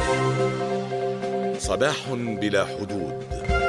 صباح بلا حدود.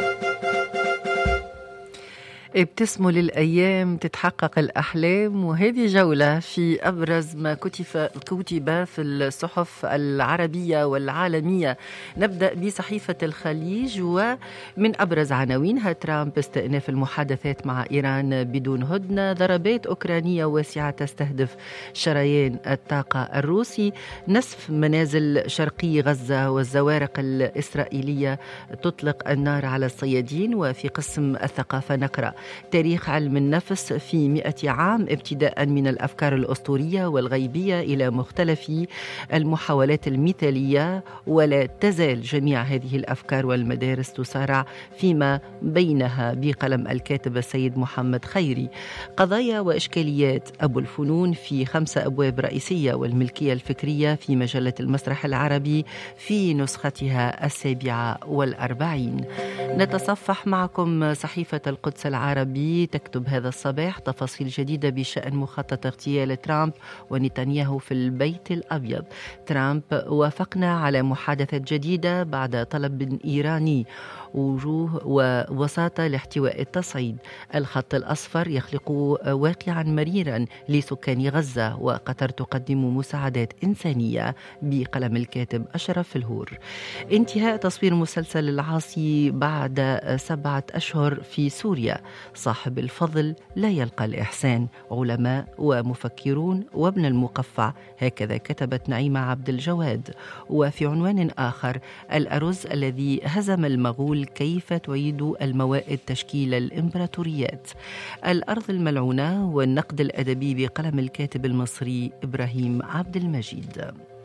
ابتسموا للأيام تتحقق الأحلام، وهذه جولة في أبرز ما كتب في الصحف العربية والعالمية. نبدأ بصحيفة الخليج، ومن أبرز عناوينها: ترامب استئناف المحادثات مع إيران بدون هدنة، ضربات أوكرانية واسعة تستهدف شريان الطاقة الروسي، نسف منازل شرقي غزة، والزوارق الإسرائيلية تطلق النار على الصيادين. وفي قسم الثقافة نقرأ: تاريخ علم النفس في 100 عام، ابتداء من الأفكار الأسطورية والغيبية إلى مختلف المحاولات المثالية، ولا تزال جميع هذه الأفكار والمدارس تسارع فيما بينها، بقلم الكاتب السيد محمد خيري. قضايا وإشكاليات أبو الفنون في 5 أبواب رئيسية، والملكية الفكرية في مجلة المسرح العربي في نسختها 47. نتصفح معكم صحيفة القدس العربي، تكتب هذا الصباح تفاصيل جديدة بشأن مخطط اغتيال ترامب ونتنياهو في البيت الأبيض. ترامب: وافقنا على محادثة جديدة بعد طلب إيراني، وجوه ووساطة لاحتواء التصعيد. الخط الأصفر يخلق واقعا مريرا لسكان غزة، وقطر تقدم مساعدات إنسانية، بقلم الكاتب أشرف الهور. انتهاء تصوير مسلسل العاصي بعد 7 أشهر في سوريا، صاحب الفضل لا يلقى الإحسان، علماء ومفكرون وابن المقفع، هكذا كتبت نعيمة عبد الجواد. وفي عنوان آخر: الأرز الذي هزم المغول، كيف تعيد الموائد تشكيل الإمبراطوريات. الأرض الملعونة والنقد الأدبي، بقلم الكاتب المصري إبراهيم عبد المجيد.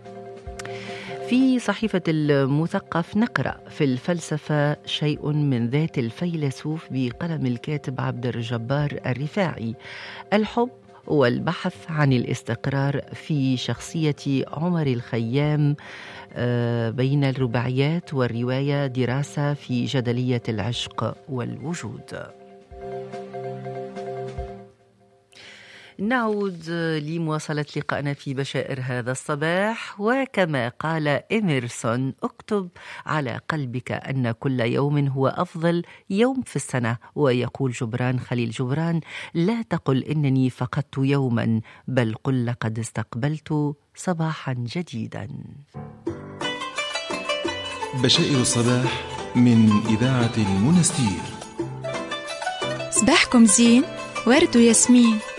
في صحيفة المثقف نقرأ: في الفلسفة شيء من ذات الفيلسوف، بقلم الكاتب عبد الجبار الرفاعي. الحب والبحث عن الاستقرار في شخصية عمر الخيام، بين الرباعيات والرواية، دراسة في جدلية العشق والوجود. نعود لمواصلة لقائنا في بشائر هذا الصباح. وكما قال إميرسون: اكتب على قلبك أن كل يوم هو أفضل يوم في السنة. ويقول جبران خليل جبران: لا تقل إنني فقدت يوما، بل قل لقد استقبلت صباحا جديدا. بشائر الصباح من إذاعة المنستير. صباحكم زين، ورد وياسمين.